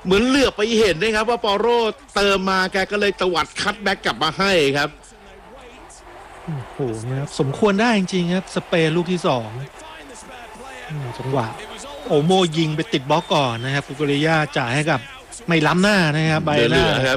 เหมือนเหลือไปเห็นนะครับว่าปอโรเติมมาแกก็เลยตวัดคัตแบ็กกลับมาให้ครับโอ้โหนะครับสมควรได้จริงๆครับสเปนลูกที่2จังหวะโอโมยิงไปติดบล็อกก่อนนะครับกุกเรย่าจ่ายให้กับไม่ล้ำหน้านะครับใบหน้าครับ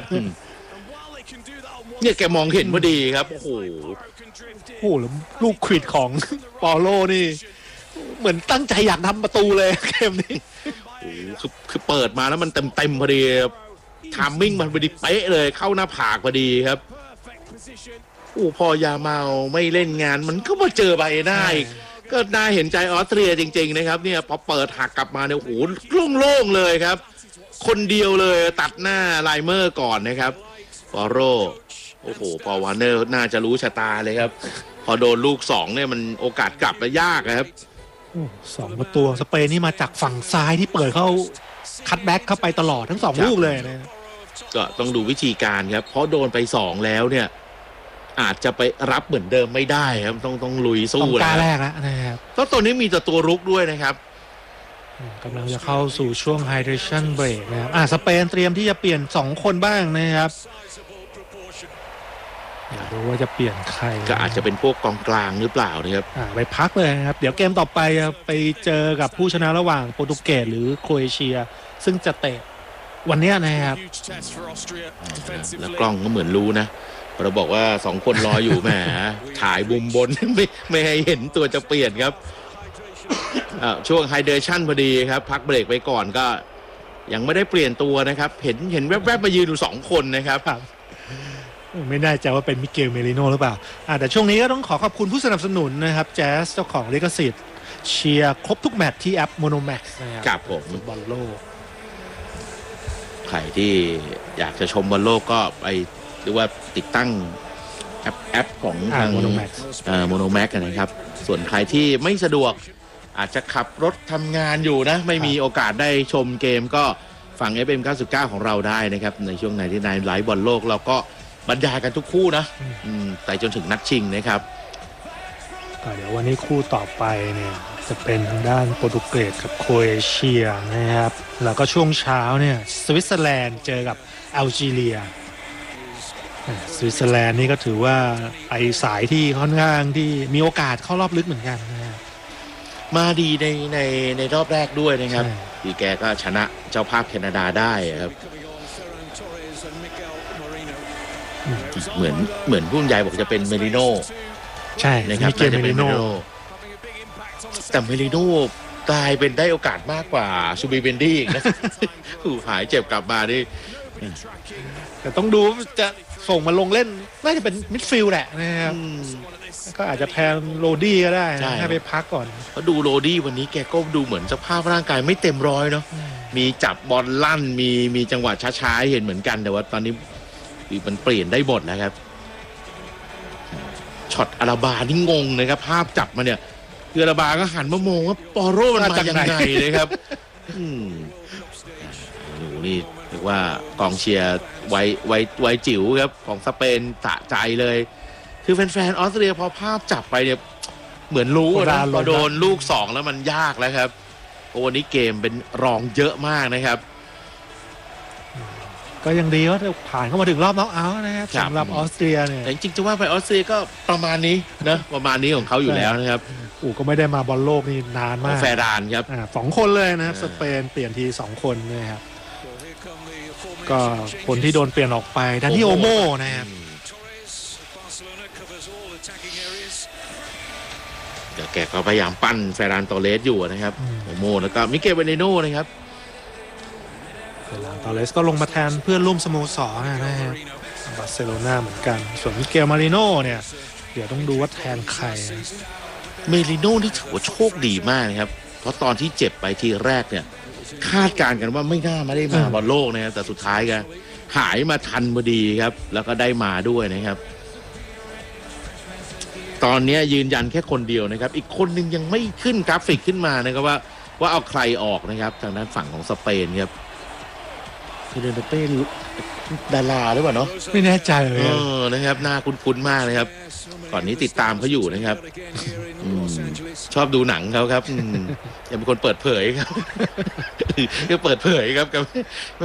เนี่ยแกมองเห็นพอดีครับโอ้โหแล้วลูกควิดของปอโลนี่เหมือนตั้งใจอยากทำประตูเลยเกมนี้คือเปิดมาแล้วมันเต็มพอดีทามมิ่งมันพอดีเป๊ะเลยเข้าหน้าผากพอดีครับพอยาเมาไม่เล่นงานมันก็มาเจอใบหน้าอีกก็น่าเห็นใจออสเตรียจริงๆนะครับเนี่ยพอเปิดหักกลับมาเนี่ยโอ้โหโล่งๆเลยครับคนเดียวเลยตัดหน้าไลเมอร์ก่อนนะครับปอโรโอ้โหพอวาร์เนอร์น่าจะรู้ชะตาเลยครับพอโดนลูก2เนี่ยมันโอกาสกลับมายากครับ 2 ประตูสเปนนี่มาจากฝั่งซ้ายที่เปิดเข้าคัตแบ็กเข้าไปตลอดทั้ง2 ลูกเลยนะก็ต้องดูวิธีการครับเพราะโดนไป2แล้วเนี่ยอาจจะไปรับเหมือนเดิมไม่ได้ครับต้องลุยสู้แล้วแรกแล้วนะครับแล้วตัวนี้มีตัวรุกด้วยนะครับกำลังจะเข้าสู่ช่วงไฮเดรชั่นเบรกนะครับสเปนเตรียมที่จะเปลี่ยน2 คนบ้างนะครับอยากรู้ว่าจะเปลี่ยนใครก็อาจจะเป็นพวกกองกลางหรือเปล่านะครับไปพักเลยครับเดี๋ยวเกมต่อไปไปเจอกับผู้ชนะระหว่างโปรตุเกสหรือโครเอเชียซึ่งจะเตะวันนี้นะครับแล้วกล้องก็เหมือนรู้นะเราบอกว่า2 คนรออยู่แหมถ่ายมุมบนไม่ให้เห็นตัวจะเปลี่ยนครับช่วงไฮเดรชั่นพอดีครับพักเบรกไปก่อนก็ยังไม่ได้เปลี่ยนตัวนะครับเห็นแวบๆมายืนอยู่2 คนนะครับไม่แน่ใจว่าเป็นมิเกลเมริโนหรือเปล่าแต่ช่วงนี้ก็ต้องขอบคุณผู้สนับสนุนนะครับแจ๊สเจ้าของลิขสิทธิ์เชียร์ครบทุกแมตช์ที่แอปโมโนแม็กซ์นะครับผมบอลโลกใครที่อยากจะชมบอลโลกก็ไปหรือว่าติดตั้งแอปของทางโมโนแม็กซ์นะครับส่วนใครที่ไม่สะดวกอาจจะขับรถทำงานอยู่นะไม่มีโอกาสได้ชมเกมก็ฟัง FM 99ของเราได้นะครับในช่วงไหนที่นายไลฟ์บอลโลกเราก็บรรยายกันทุกคู่นะแต่จนถึงนัดชิงนะครับเดี๋ยววันนี้คู่ต่อไปเนี่ยจะเป็นทางด้านโปรตุเกสกับโครเอเชียนะครับแล้วก็ช่วงเช้าเนี่ยสวิตเซอร์แลนด์เจอกับแอลจีเรียสวิตเซอร์แลนด์นี่ก็ถือว่าไปสายที่ค่อนข้างที่มีโอกาสเข้ารอบลึกเหมือนกันนะมาดีในรอบแรกด้วยนะครับที่แกก็ชนะเจ้าภาพแคนาดาได้ครับเหมือนผู้ใหญ่บอกจะเป็นเมริโน่ใช่นะครับน่าจะเป็นเมริโน่แต่เมริโน่กลายเป็นได้โอกาสมากกว่าชูบีเบนดี้อีกนะหายเจ็บกลับมาดิแต่ต้องดูจะส่งมาลงเล่นน่าจะเป็นมิดฟิลด์แหละนะครับก็อาจจะแทนโรดี้ก็ได้ให้ไปพักก่อนเพราะดูโรดี้วันนี้แกก็ดูเหมือนสภาพร่างกายไม่เต็มร้อยเนาะมีจับบอลลั่นมีจังหวะช้าๆเห็นเหมือนกันแต่ว่าตอนนี้มันเปลี่ยนได้หมดแล้วครับช็อตอาราบานี่งงนะครับภาพจับมาเนี่ยคืออาราบาก็หันมามองว่าปอโรมันมายังไงเลยครับนี่เรียกว่ากองเชียร์ไวจิ๋วครับของสเปนสะใจเลยคือแฟนๆออสเตรเลียพอภาพจับไปเนี่ยเหมือนรู้นะพอโดนลูก2แล้วมันยากแล้วครับวันนี้เกมเป็นรองเยอะมากนะครับก็ยังดีว่าผ่านเข้ามาถึงรอบน็อกเอาท์นะครับสำหรับออสเตรียเนี่ยแต่จริงๆจะว่าไปออสเตรียก็ประมาณนี้นะประมาณนี้ของเขาอยู่แล้วนะครับก็ไม่ได้มาบอลโลกนี่นานมากแฟร์ดานครับ 2 คนเลยนะครับสเปนเปลี่ยนที2 คนนะครับก็คนที่โดนเปลี่ยนออกไปดานิโอโมนะครับเดี๋ยวแกก็พยายามปั้นเฟรานโตเลสอยู่นะครับโอโมแล้วก็มิเกลเวเนโนนะครับเฟรานโตเลสก็ลงมาแทนเพื่อนร่วมสโมสรนะครับบาร์เซโลนาเหมือนกันส่วนมิเกลมาริโน่เนี่ยเดี๋ยวต้องดูว่าแทนใครเมริโน่ที่ถือว่าโชคดีมากนะครับเพราะตอนที่เจ็บไปทีแรกเนี่ยคาดการณ์กันว่าไม่ได้มาบอลโลกนะครับแต่สุดท้ายก็หายมาทันพอดีครับแล้วก็ได้มาด้วยนะครับตอนนี้ยืนยันแค่คนเดียวนะครับอีกคนนึงยังไม่ขึ้นกราฟิกขึ้นมานะครับว่าเอาใครออกนะครับทางด้านฝั่งของสเปนครับคือเดนเต้ดาราหรือเปล่าเนาะไม่แน่ใจเลยนะครับหน้าคุ้นๆมากนะครับก่อนนี้ติดตามเขาอยู่นะครับชอบดูหนังเขาครับยังเป็นคนเปิดเผยครับก็เปิดเผยครับ